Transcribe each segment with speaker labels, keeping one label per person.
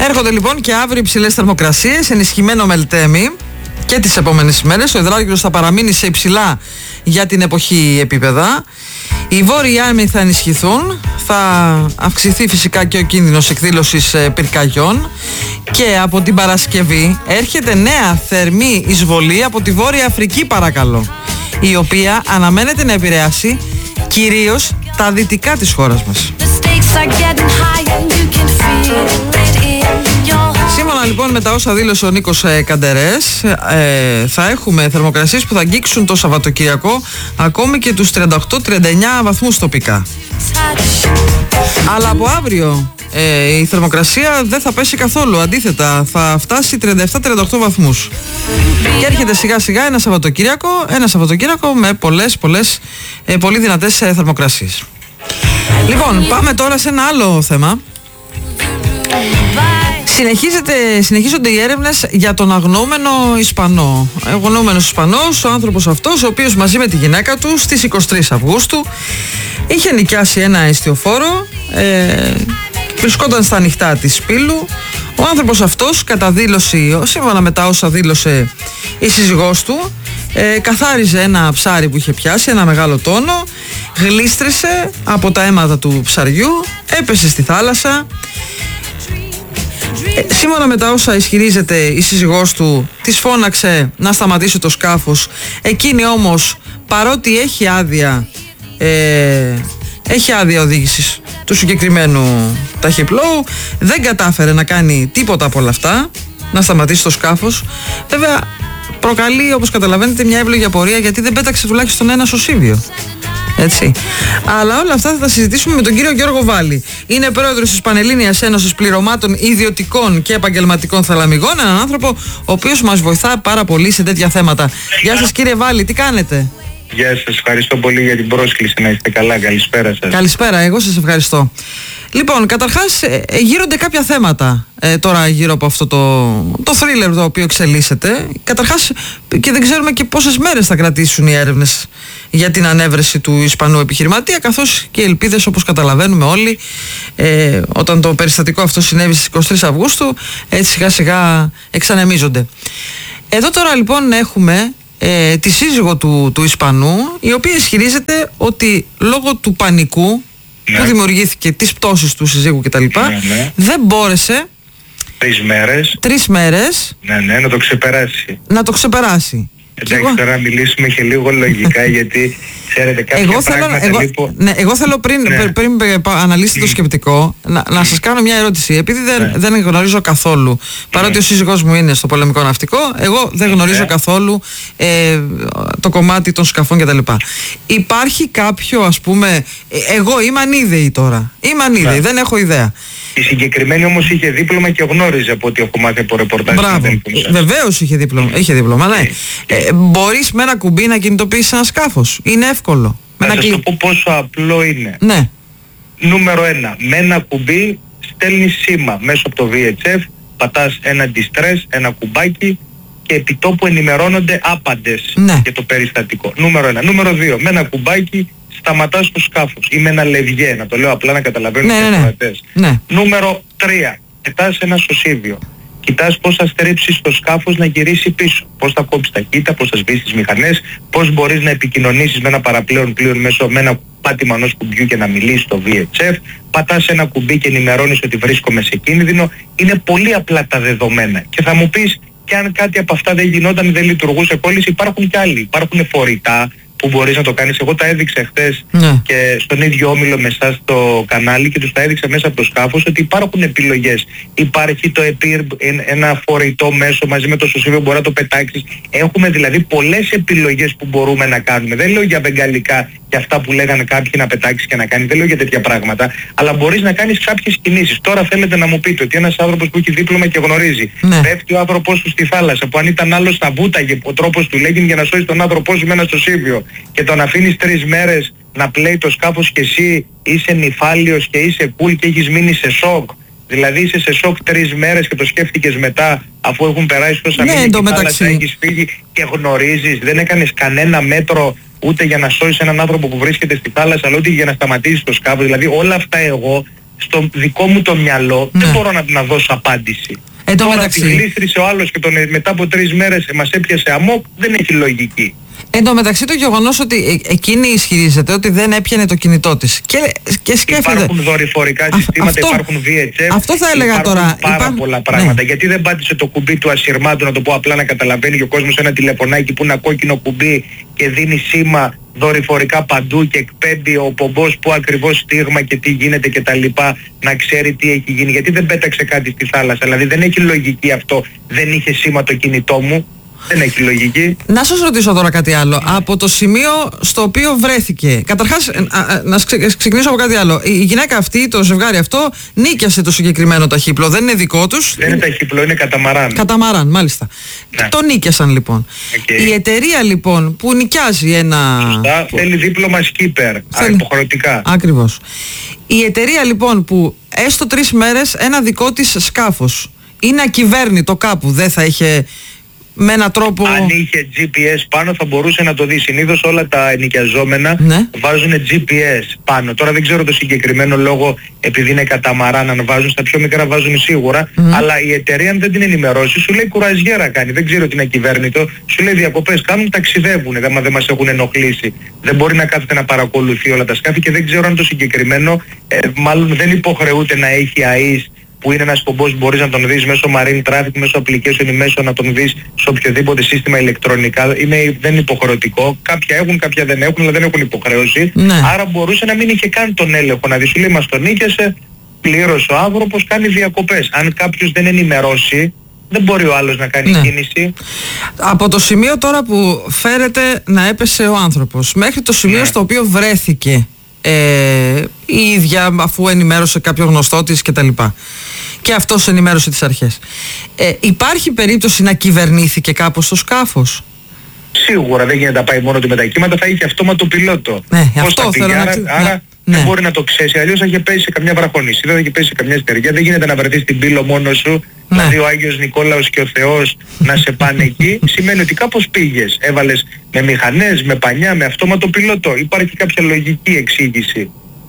Speaker 1: Έρχονται λοιπόν και αύριο υψηλές θερμοκρασίες, ενισχυμένο Μελτέμι και τις επόμενες ημέρες. Ο υδράργυρος θα παραμείνει σε υψηλά για την εποχή επίπεδα. Οι βόρειοι άμμοι θα ενισχυθούν, θα αυξηθεί φυσικά και ο κίνδυνος εκδήλωσης πυρκαγιών και από την Παρασκευή έρχεται νέα θερμή εισβολή από τη Βόρεια Αφρική, παρακαλώ, η οποία αναμένεται να επηρεάσει κυρίως τα δυτικά της χώρας μας. Σύμφωνα λοιπόν με τα όσα δήλωσε ο Νίκος Καντερές, θα έχουμε θερμοκρασίες που θα αγγίξουν το Σαββατοκύριακο ακόμη και τους 38-39 βαθμούς τοπικά. Αλλά από αύριο η θερμοκρασία δεν θα πέσει καθόλου, αντίθετα θα φτάσει 37-38 βαθμούς. Και έρχεται σιγά σιγά ένα Σαββατοκύριακο με πολύ δυνατές θερμοκρασίες. Λοιπόν, πάμε τώρα σε ένα άλλο θέμα. Συνεχίζονται οι έρευνες για τον αγνοούμενο Ισπανό. Ο αγνοούμενος Ισπανός, ο άνθρωπος αυτός, ο οποίος μαζί με τη γυναίκα του στις 23 Αυγούστου είχε νοικιάσει ένα εστιοφόρο, βρισκόταν στα ανοιχτά της Πύλου. Ο άνθρωπος αυτός, κατά δήλωση, σύμφωνα με τα όσα δήλωσε η σύζυγός του, καθάριζε ένα ψάρι που είχε πιάσει, ένα μεγάλο τόνο, γλίστρησε από τα αίματα του ψαριού, έπεσε στη θάλασσα. Σύμφωνα με τα όσα ισχυρίζεται η σύζυγός του, της φώναξε να σταματήσει το σκάφος. Εκείνη όμως, παρότι έχει άδεια οδήγησης του συγκεκριμένου ταχυπλώου, δεν κατάφερε να κάνει τίποτα από όλα αυτά, να σταματήσει το σκάφος. Βέβαια προκαλεί, όπως καταλαβαίνετε, μια εύλογη απορία, γιατί δεν πέταξε τουλάχιστον ένα σωσίβιο. Έτσι. Αλλά όλα αυτά θα τα συζητήσουμε με τον κύριο Γιώργο Βάλη. Είναι πρόεδρος της Πανελλήνιας Ένωσης Πληρωμάτων Ιδιωτικών και Επαγγελματικών Θαλαμιγών. Έναν άνθρωπο ο οποίος μας βοηθά πάρα πολύ σε τέτοια θέματα. Γεια σας κύριε Βάλη, τι κάνετε?
Speaker 2: Γεια σας, ευχαριστώ πολύ για την πρόσκληση, να είστε καλά, καλησπέρα σας.
Speaker 1: Καλησπέρα, εγώ σας ευχαριστώ. Λοιπόν, καταρχάς γύρονται κάποια θέματα τώρα γύρω από αυτό το θρίλερ το οποίο εξελίσσεται. Καταρχάς, και δεν ξέρουμε και πόσες μέρες θα κρατήσουν οι έρευνες για την ανέβρεση του Ισπανού επιχειρηματία, καθώς και οι ελπίδες, όπως καταλαβαίνουμε όλοι, όταν το περιστατικό αυτό συνέβη στις 23 Αυγούστου, έτσι σιγά σιγά εξανεμίζονται. Εδώ τώρα λοιπόν έχουμε τη σύζυγο του Ισπανού, η οποία ισχυρίζεται ότι λόγω του πανικού που δημιουργήθηκε, της πτώσης του συζύγου κτλ, δεν μπόρεσε 3 μέρες να το ξεπεράσει.
Speaker 2: Εντάξει, τώρα μιλήσουμε και λίγο λογικά, γιατί ξέρετε κάποια πράγματα
Speaker 1: εγώ θέλω πριν αναλύσετε το σκεπτικό να σας κάνω μια ερώτηση. Επειδή δεν γνωρίζω καθόλου, παρότι ο σύζυγός μου είναι στο πολεμικό ναυτικό, εγώ δεν γνωρίζω καθόλου το κομμάτι των σκαφών κτλ. Υπάρχει κάποιο, ας πούμε, εγώ είμαι ανίδεη τώρα, δεν έχω ιδέα.
Speaker 2: Η συγκεκριμένη όμως είχε δίπλωμα και γνώριζε από ό,τι έχω μάθει από ρεπορτάζ.
Speaker 1: Μπράβο, βεβαίως είχε δίπλωμα, ναι. Μπορείς με ένα κουμπί να κινητοποιήσεις ένα σκάφος, είναι εύκολο.
Speaker 2: Να σας το πω πόσο απλό είναι.
Speaker 1: Ναι.
Speaker 2: Νούμερο 1, με ένα κουμπί στέλνεις σήμα μέσω από το VHF, πατάς ένα distress, ένα κουμπάκι και επί τόπου ενημερώνονται άπαντες για το περιστατικό. Νούμερο 1. Νούμερο 2, με ένα κουμπάκι σταματάς το σκάφος ή με ένα λευγέ, να το λέω απλά να καταλαβαίνουν οι ακροατές. Νούμερο 3, πετάς ένα σωσίβιο. Κοιτάς πώς θα στρέψεις το σκάφος να γυρίσει πίσω, πώς θα κόψεις ταχύτητα, πώς θα σβήσεις τις μηχανές, πώς μπορείς να επικοινωνήσεις με ένα παραπλέον πλοίο μέσω με ένα πάτημα ενός κουμπιού και να μιλήσεις στο VHF, πατάς ένα κουμπί και ενημερώνεις ότι βρίσκομαι σε κίνδυνο. Είναι πολύ απλά τα δεδομένα. Και θα μου πεις, και αν κάτι από αυτά δεν γινόταν, δεν λειτουργούσε κόλληση, υπάρχουν κι άλλοι. Υπάρχουν φορητά που μπορείς να το κάνεις. Εγώ τα έδειξα χθες και στον ίδιο όμιλο με εσάς στο κανάλι και τους τα έδειξα μέσα από το σκάφος ότι υπάρχουν επιλογές. Υπάρχει το EPIR, ένα φορητό μέσο μαζί με το σωσίβιο μπορεί να το πετάξεις. Έχουμε δηλαδή πολλές επιλογές που μπορούμε να κάνουμε. Δεν λέω για βεγγαλικά και αυτά που λέγανε κάποιοι να πετάξεις και να κάνεις. Δεν λέω για τέτοια πράγματα. Αλλά μπορείς να κάνεις κάποιες κινήσεις. Τώρα θέλετε να μου πείτε ότι ένας άνθρωπος που έχει δίπλωμα και γνωρίζει, πέφτει ο άνθρωπός του στη θάλασσα, που αν ήταν άλλος θα βούταγε, ο τρόπος του λέγει για να σώσει τον άνθρωπό σου με ένα σωσίβιο, και τον αφήνεις 3 μέρες να πλέει το σκάφος και εσύ είσαι νυφάλιος και είσαι cool και έχεις μείνει σε σοκ. Δηλαδή είσαι σε σοκ 3 μέρες και το σκέφτηκες μετά, αφού έχουν περάσει τόσα μήνυμα και θάλασσα, έχεις φύγει και γνωρίζεις, δεν έκανες κανένα μέτρο ούτε για να σώσεις έναν άνθρωπο που βρίσκεται στη θάλασσα, αλλά ούτε για να σταματήσεις το σκάφος. Δηλαδή όλα αυτά εγώ στο δικό μου το μυαλό δεν μπορώ να δώσω απάντηση. Τώρα τη γλίστρισε ο άλλος και μετά από 3 μέρες μας έπιασε αμόκ, δεν έχει λογική.
Speaker 1: Εν τω μεταξύ το γεγονός ότι εκείνη ισχυρίζεται ότι δεν έπιανε το κινητό της και σκέφτεται.
Speaker 2: Υπάρχουν δορυφορικά συστήματα, υπάρχουν VHF.
Speaker 1: Αυτό θα έλεγα τώρα.
Speaker 2: Πάρα πολλά πράγματα. Γιατί δεν πάτησε το κουμπί του ασυρμάτου, να το πω απλά να καταλαβαίνει και ο κόσμος, ένα τηλεφωνάκι που είναι ένα κόκκινο κουμπί και δίνει σήμα δορυφορικά παντού και εκπέμπει ο πομπός που ακριβώς στίγμα και τι γίνεται και τα λοιπά, να ξέρει τι έχει γίνει. Γιατί δεν πέταξε κάτι στη θάλασσα? Δηλαδή δεν έχει λογική αυτό. Δεν είχε σήμα το κινητό μου. Δεν έχει λογική.
Speaker 1: Να σας ρωτήσω τώρα κάτι άλλο. Από το σημείο στο οποίο βρέθηκε, καταρχάς να ξεκινήσω από κάτι άλλο. Η γυναίκα αυτή, το ζευγάρι αυτό, νίκιασε το συγκεκριμένο ταχύπλο. Δεν είναι δικό τους.
Speaker 2: Δεν είναι ταχύπλο, είναι καταμαράν.
Speaker 1: Καταμαράν, μάλιστα. Ναι. Το νίκιασαν λοιπόν. Η εταιρεία λοιπόν που νοικιάζει ένα...
Speaker 2: Σωστά, θέλει δίπλωμα skipper, υποχρεωτικά.
Speaker 1: Ακριβώς. Η εταιρεία λοιπόν που έστω 3 μέρες ένα δικό της σκάφος είναι ακυβέρνητο κάπου, δεν θα είχε... με έναν τρόπο...
Speaker 2: Αν είχε GPS πάνω θα μπορούσε να το δει. Συνήθως όλα τα ενοικιαζόμενα βάζουν GPS πάνω. Τώρα δεν ξέρω το συγκεκριμένο λόγο, επειδή είναι καταμαράν, αν βάζουν, στα πιο μικρά βάζουν σίγουρα, αλλά η εταιρεία αν δεν την ενημερώσει σου λέει κουραζιέρα κάνει. Δεν ξέρω τι είναι ακυβέρνητο. Σου λέει διακοπές κάνουν, ταξιδεύουν, δεν μας έχουν ενοχλήσει. Δεν μπορεί να κάθεται να παρακολουθεί όλα τα σκάφη και δεν ξέρω αν το συγκεκριμένο μάλλον δεν υποχρεούται να έχει ΑΕΣ, που είναι ένας πομπός που μπορείς να τον δεις μέσω marine traffic, μέσω application ή μέσω να τον δεις σε οποιοδήποτε σύστημα ηλεκτρονικά. Δεν είναι υποχρεωτικό. Κάποια έχουν, κάποια δεν έχουν, αλλά δεν έχουν υποχρέωση. Άρα μπορούσε να μην είχε καν τον έλεγχο. Να δεις, σου λέει μας τον νίκιασε, πλήρωσε ο άνθρωπος, κάνει διακοπές. Αν κάποιος δεν ενημερώσει, δεν μπορεί ο άλλος να κάνει κίνηση.
Speaker 1: Από το σημείο τώρα που φέρεται να έπεσε ο άνθρωπος, μέχρι το σημείο στο οποίο βρέθηκε η ίδια, αφού ενημέρωσε κάποιο γνωστό της κτλ. Και αυτός ενημέρωσε τις αρχές. Υπάρχει περίπτωση να κυβερνήθηκε κάπως το σκάφος?
Speaker 2: Σίγουρα δεν γίνεται να πάει μόνο του με τα κύματα, θα είχε αυτόματο πιλότο. Πώς θα πήγε, άρα δεν μπορεί να το ξέρει. Αλλιώς θα είχε πέσει σε καμιά βραχονισίδα, θα είχε πέσει σε καμιά στεριά. Δεν γίνεται να βρεθείς στην πύλο μόνος σου, δηλαδή ο Άγιος Νικόλαος και ο Θεός να σε πάνε εκεί. Σημαίνει ότι κάπως πήγες, έβαλες με μηχανές, με πανιά, με αυτόματο πιλότο. Υπάρχει κάποια λογική εξήγηση.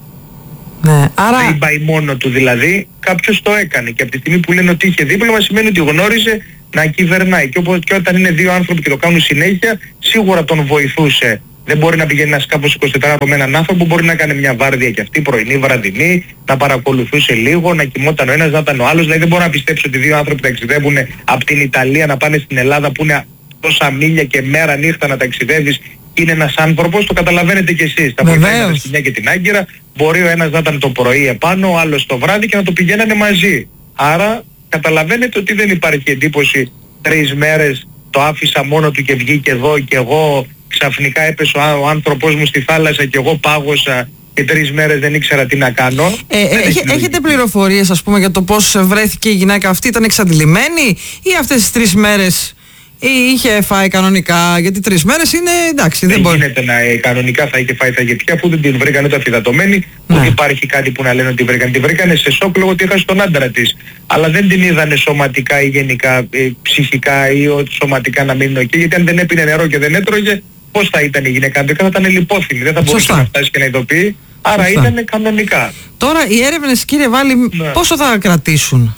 Speaker 1: Άρα...
Speaker 2: Δεν πάει μόνο του δηλαδή, κάποιος το έκανε και από τη στιγμή που λένε ότι είχε δίπλωμα σημαίνει ότι γνώριζε να κυβερνάει και όταν είναι 2 άνθρωποι και το κάνουν συνέχεια σίγουρα τον βοηθούσε. Δεν μπορεί να πηγαίνει ένα σκάφος 24 από με έναν άνθρωπο, μπορεί να κάνει μια βάρδια και αυτή, πρωινή, βραδινή, να παρακολουθούσε λίγο, να κοιμόταν ο ένας, να ήταν ο άλλος. Δηλαδή δεν μπορώ να πιστέψω ότι 2 άνθρωποι ταξιδεύουν από την Ιταλία να πάνε στην Ελλάδα που είναι τόσα μίλια και μέρα νύχτα να ταξιδεύεις. Είναι ένας άνθρωπος, το καταλαβαίνετε κι εσείς. Τα βοηθάει τα Σκηνιά και την Άγκυρα, μπορεί ο ένας να ήταν το πρωί επάνω, ο άλλος το βράδυ και να το πηγαίνανε μαζί. Άρα καταλαβαίνετε ότι δεν υπάρχει εντύπωση 3 μέρες το άφησα μόνο του και βγήκε εδώ και εγώ ξαφνικά έπεσε ο άνθρωπός μου στη θάλασσα και εγώ πάγωσα και 3 μέρες δεν ήξερα τι να κάνω.
Speaker 1: Έχετε πληροφορίες ας πούμε για το πώς βρέθηκε η γυναίκα αυτή? Ήταν εξαντλημένη ή αυτές τις 3 μέρες είχε φάει κανονικά? Γιατί 3 μέρες είναι εντάξει.
Speaker 2: Δεν γίνεται να κανονικά θα είχε φάει, θα είχε πια, αφού δεν την βρήκαν ούτε αφιδατωμένη. Ούτε υπάρχει κάτι που να λένε ότι βρήκαν. Την βρήκανε σε σοκ λόγω ότι έχασε τον άντρα της. Αλλά δεν την είδανε σωματικά ή γενικά ψυχικά ή σωματικά να μείνει εκεί. Γιατί αν δεν έπινε νερό και δεν έτρωγε, πώς θα ήταν η γυναίκα? Θα ήταν λιπόθυμη. Δεν θα μπορούσε να φτάσει και να ειδοποιεί. Άρα ήταν κανονικά.
Speaker 1: Τώρα οι έρευνες, κύριε Βάλη, πόσο θα κρατήσουν?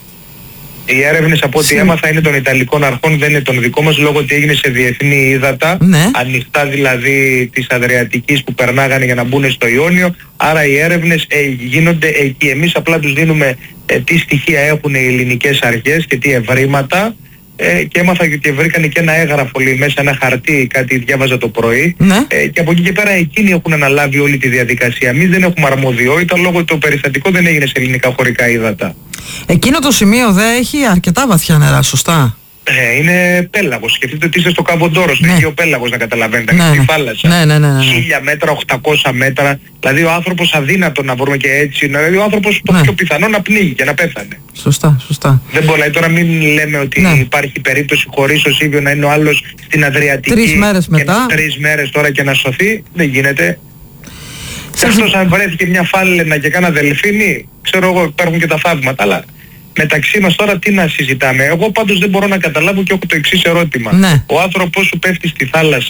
Speaker 2: Οι έρευνες από ό,τι έμαθα είναι των Ιταλικών αρχών, δεν είναι των δικών μας, λόγω ότι έγινε σε διεθνή ύδατα, ανοιχτά δηλαδή της Αδριατικής που περνάγανε για να μπουν στο Ιόνιο. Άρα οι έρευνες γίνονται εκεί. Εμείς απλά τους δίνουμε τι στοιχεία έχουν οι ελληνικές αρχές και τι ευρήματα. Και έμαθα ότι βρήκανε και ένα έγγραφο, λέει, μέσα ένα χαρτί, κάτι διάβαζα το πρωί, και από εκεί και πέρα εκείνοι έχουν αναλάβει όλη τη διαδικασία. Εμείς δεν έχουμε αρμοδιότητα λόγω το περιστατικό δεν έγινε σε ελληνικά χωρικά ύδατα.
Speaker 1: Εκείνο το σημείο δεν έχει αρκετά βαθιά νερά, σωστά?
Speaker 2: Είναι πέλαγος. Σκεφτείτε ότι είστε στο Καβοντόρο, στο Αιγαίο Πέλαγος, να καταλαβαίνετε, στη θάλασσα. 1000 μέτρα, 800 μέτρα. Δηλαδή ο άνθρωπος αδύνατο να βρούμε και έτσι. Δηλαδή ο άνθρωπος το πιο πιθανό να πνίγει και να πέθανε.
Speaker 1: Σωστά.
Speaker 2: Δεν μπορεί. Τώρα μην λέμε ότι υπάρχει περίπτωση χωρίς ο Σίβιο να είναι ο άλλος στην Αδριατική
Speaker 1: 3 μέρες μετά.
Speaker 2: 3 μέρες τώρα και να σωθεί. Δεν γίνεται. Εκτός αν βρέθηκε μια φάλαινα και κάνα δελφίνι, ξέρω εγώ, υπάρχουν και τα θαύματα, αλλά μεταξύ μας τώρα τι να συζητάμε? Εγώ πάντως δεν μπορώ να καταλάβω και έχω το εξής ερώτημα. Ο άνθρωπος σου πέφτει στη θάλασσα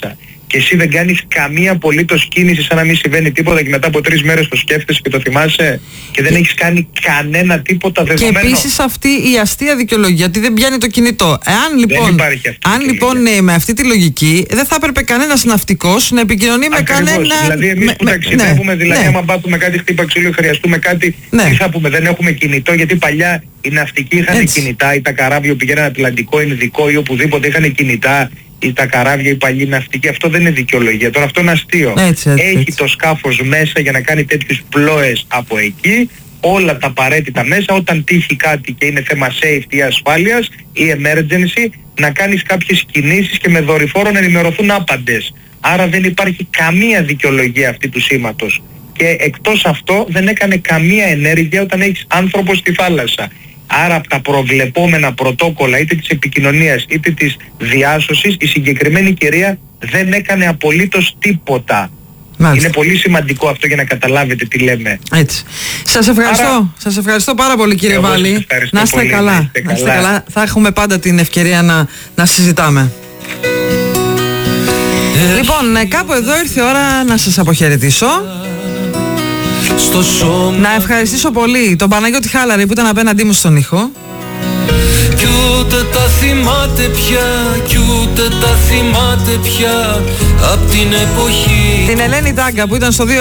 Speaker 2: και εσύ δεν κάνεις καμία απολύτως κίνηση σαν να μην συμβαίνει τίποτα και μετά από 3 μέρες το σκέφτεσαι και το θυμάσαι και δεν έχεις κάνει κανένα τίποτα δεδομένο.
Speaker 1: Και επίσης αυτή η αστεία δικαιολογία ότι δεν πιάνει το κινητό. Αν λοιπόν με αυτή τη λογική δεν θα έπρεπε κανένας ναυτικός να επικοινωνεί με κανένα...
Speaker 2: Δηλαδή εμείς που ταξιδεύουμε, δηλαδή άμα πάθουμε κάτι, χτύπα ξύλο, χρειαστούμε κάτι, τι θα πούμε, δεν έχουμε κινητό, γιατί παλιά οι ναυτικοί είχαν κινητά ή τα καράβια που πηγαίναν Ατλαντικό, Ινδικό ή οπουδήποτε είχαν κινητά. Ή τα καράβια, οι παλιοί ναυτικοί, αυτό δεν είναι δικαιολογία. Τώρα αυτό είναι αστείο. Έχει το σκάφος μέσα για να κάνει τέτοιες πλώες από εκεί, όλα τα απαραίτητα μέσα, όταν τύχει κάτι και είναι θέμα safety ή ασφάλειας ή emergency, να κάνεις κάποιες κινήσεις και με δορυφόρο να ενημερωθούν άπαντες. Άρα δεν υπάρχει καμία δικαιολογία αυτή του σήματος. Και εκτός αυτό δεν έκανε καμία ενέργεια όταν έχεις άνθρωπο στη θάλασσα. Άρα από τα προβλεπόμενα πρωτόκολλα είτε της επικοινωνίας είτε της διάσωσης, η συγκεκριμένη κυρία δεν έκανε απολύτως τίποτα. Μάλιστα. Είναι πολύ σημαντικό αυτό για να καταλάβετε τι λέμε.
Speaker 1: Έτσι. Σας ευχαριστώ. Άρα, σας ευχαριστώ πάρα πολύ κύριε Βάλη. Να είστε καλά. Να είστε καλά. Θα έχουμε πάντα την ευκαιρία να συζητάμε. Λοιπόν, κάπου εδώ ήρθε η ώρα να σας αποχαιρετήσω. Να ευχαριστήσω πολύ τον Παναγιώτη Χάλαρη που ήταν απέναντί μου στον ήχο. Κι ούτε τα θυμάται πια, κι ούτε τα θυμάται πια απ' την εποχή. Την Ελένη Τάγκα που ήταν στο 211-10-80-880.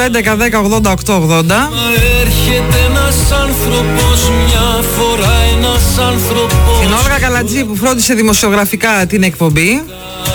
Speaker 1: Έρχεται ένας άνθρωπος μια φορά, ένας άνθρωπος. Την Όλγα Καλατζή που φρόντισε δημοσιογραφικά την εκπομπή.